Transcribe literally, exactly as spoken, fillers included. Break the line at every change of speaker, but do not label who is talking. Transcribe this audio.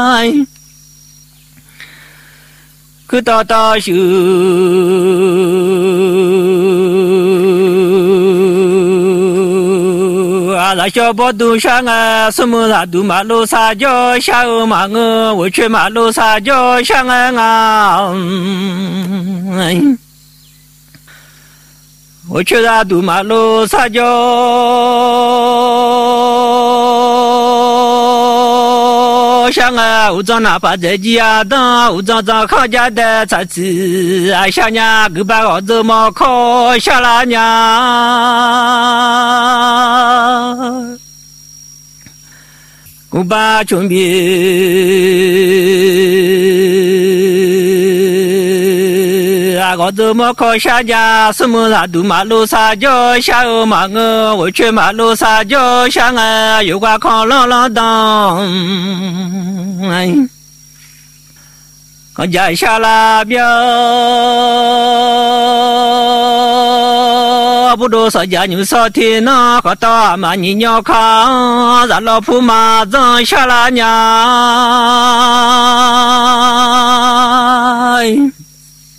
可到到修啊，那小包都上啊，什么那都马路撒娇，下午嘛我我去马路撒娇上啊，嗯，我去那都马路撒娇。想啊，我长哪怕在家当，我长长康家的杂志啊，小娘给把我怎么考下了娘，我把chuẩn备啊，我怎么考下家？什么那都马路撒娇，下午嘛我我去马路撒娇，想啊，有个康啷啷当。哎，我家下了表，不多少家牛少天呐，我到嘛你鸟康，咱老婆马上下了娘。